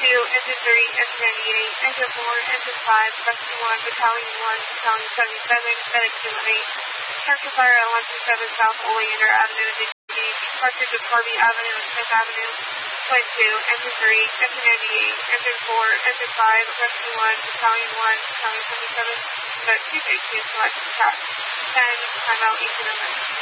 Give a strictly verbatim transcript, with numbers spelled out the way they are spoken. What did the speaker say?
two, Engine three, Engine ninety-eight, Engine four, Engine five, Rescue one, Battalion one, Battalion seventy-seven, Medic two one eight, Structure Fire at one two seven South Oleander Avenue, Dixie Beach, Structure to Corby Avenue and Smith Avenue, Point two, Engine three, Engine ninety-eight, Engine four, Engine five, Rescue one, Battalion one, Battalion seventy-seven, Medic two H Q, Select Track ten, timeout, Eastern Limit.